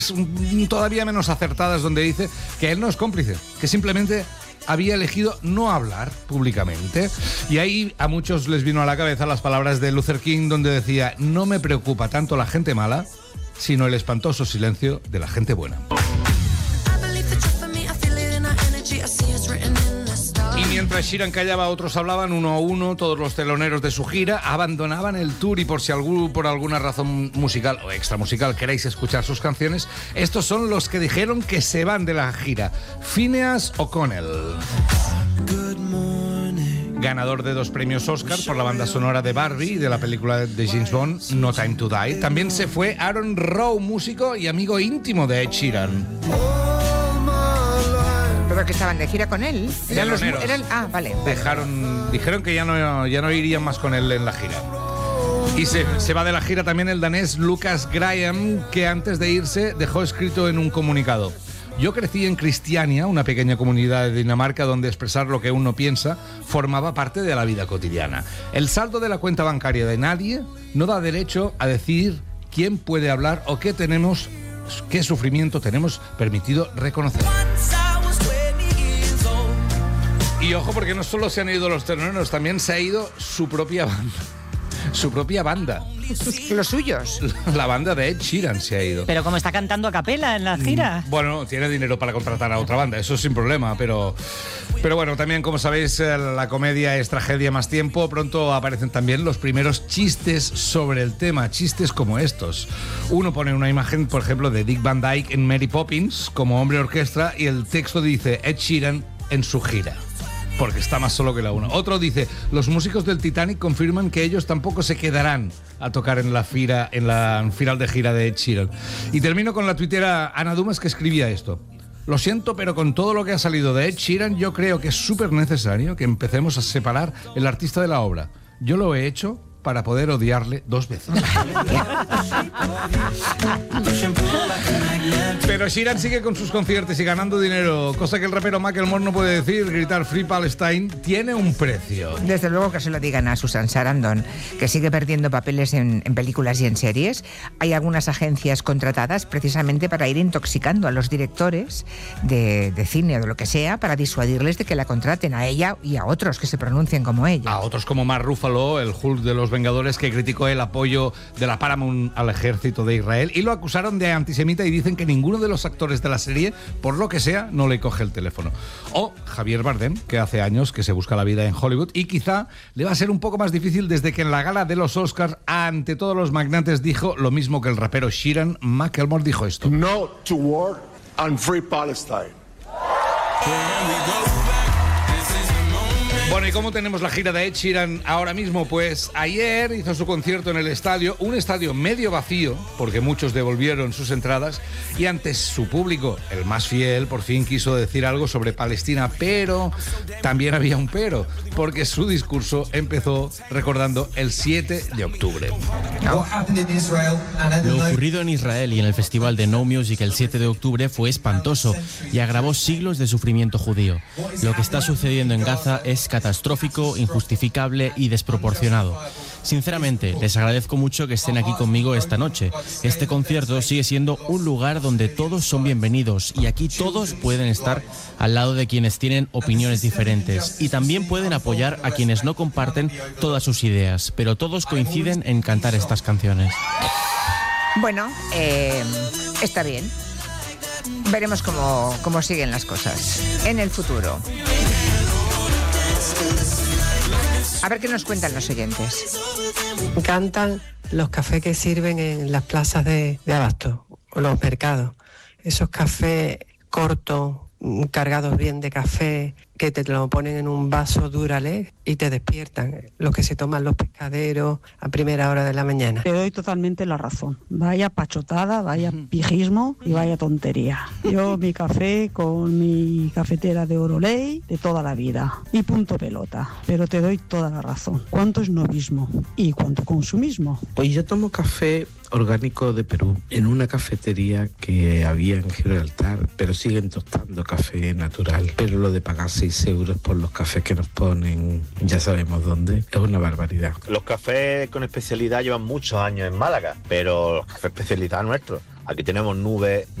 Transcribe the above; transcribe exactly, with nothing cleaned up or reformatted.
todavía menos acertadas, donde dice que él no es cómplice, que simplemente había elegido no hablar públicamente. Y ahí a muchos les vino a la cabeza las palabras de Luther King, donde decía: no me preocupa tanto la gente mala, sino el espantoso silencio de la gente buena. Y mientras Sheeran callaba, otros hablaban uno a uno. Todos los teloneros de su gira abandonaban el tour, y por si algún, por alguna razón musical o extra musical queréis escuchar sus canciones, estos son los que dijeron que se van de la gira. Phineas O'Connell, ganador de dos premios Oscar por la banda sonora de Barbie y de la película de James Bond, No Time to Die. También se fue Aaron Rowe, músico y amigo íntimo de Ed Sheeran. ¿Pero que estaban de gira con él? ¿Eran los, eran, ah, vale. Dejaron, dijeron que ya no, ya no irían más con él en la gira. Y se, se va de la gira también el danés Lucas Graham, que antes de irse dejó escrito en un comunicado: yo crecí en Cristiania, una pequeña comunidad de Dinamarca donde expresar lo que uno piensa formaba parte de la vida cotidiana. El saldo de la cuenta bancaria de nadie no da derecho a decir quién puede hablar o qué tenemos, qué sufrimiento tenemos permitido reconocer. Y ojo, porque no solo se han ido los teloneros, también se ha ido su propia banda. Su propia banda. Los suyos. La banda de Ed Sheeran se ha ido. Pero como está cantando a capela en la gira. Bueno, tiene dinero para contratar a otra banda, eso sin problema, pero... Pero bueno, también, como sabéis, la comedia es tragedia más tiempo. Pronto aparecen también los primeros chistes sobre el tema, chistes como estos. Uno pone una imagen, por ejemplo, de Dick Van Dyke en Mary Poppins como hombre orquesta, y el texto dice: Ed Sheeran en su gira, porque está más solo que la una. Otro dice: los músicos del Titanic confirman que ellos tampoco se quedarán a tocar en la gira, en la final de gira de Ed Sheeran. Y termino con la tuitera Ana Dumas, que escribía esto: lo siento, pero con todo lo que ha salido de Ed Sheeran, yo creo que es súper necesario que empecemos a separar el artista de la obra. Yo lo he hecho para poder odiarle dos veces. Pero Sheeran sigue con sus conciertos y ganando dinero, cosa que el rapero Macklemore no puede decir. Gritar Free Palestine tiene un precio. Desde luego que se lo digan a Susan Sarandon, que sigue perdiendo papeles en, en películas y en series. Hay algunas agencias contratadas precisamente para ir intoxicando a los directores de, de cine o de lo que sea, para disuadirles de que la contraten a ella y a otros que se pronuncien como ella. A otros como Mark Ruffalo, el Hulk de los Vengadores, que criticó el apoyo de la Paramount al ejército de Israel y lo acusaron de antisemita, y dicen que ninguno de los actores de la serie, por lo que sea, no le coge el teléfono. O Javier Bardem, que hace años que se busca la vida en Hollywood, y quizá le va a ser un poco más difícil desde que en la gala de los Oscars, ante todos los magnates, dijo lo mismo que el rapero Sheeran. Macklemore dijo esto: No to war and Free Palestine. Bueno, ¿y cómo tenemos la gira de Ed Sheeran ahora mismo? Pues ayer hizo su concierto en el estadio, un estadio medio vacío, porque muchos devolvieron sus entradas, y ante su público, el más fiel, por fin quiso decir algo sobre Palestina, pero también había un pero, porque su discurso empezó recordando el siete de octubre. Lo ocurrido en Israel y en el festival de No Music el siete de octubre fue espantoso y agravó siglos de sufrimiento judío. Lo que está sucediendo en Gaza es catastrófico, injustificable y desproporcionado. Sinceramente, les agradezco mucho que estén aquí conmigo esta noche. Este concierto sigue siendo un lugar donde todos son bienvenidos, y aquí todos pueden estar al lado de quienes tienen opiniones diferentes, y también pueden apoyar a quienes no comparten todas sus ideas, pero todos coinciden en cantar estas canciones. Bueno, eh, está bien. Veremos cómo, cómo siguen las cosas en el futuro. A ver qué nos cuentan los oyentes. Me encantan los cafés que sirven en las plazas de, de abasto o los mercados. Esos cafés cortos, cargados bien de café, que te lo ponen en un vaso Duralex y te despiertan. Los que se toman los pescaderos a primera hora de la mañana. Te doy totalmente la razón. Vaya pachotada, vaya pijismo y vaya tontería. Yo mi café con mi cafetera de Oroley de toda la vida. Y punto pelota. Pero te doy toda la razón. ¿Cuánto esnovismo y cuánto consumismo? Pues yo tomo café orgánico de Perú en una cafetería que había en Gibraltar, pero siguen tostando café natural. Pero lo de pagar seis euros por los cafés que nos ponen, ya sabemos dónde, es una barbaridad. Los cafés con especialidad llevan muchos años en Málaga, pero los cafés especialidad nuestros, Aquí tenemos nubes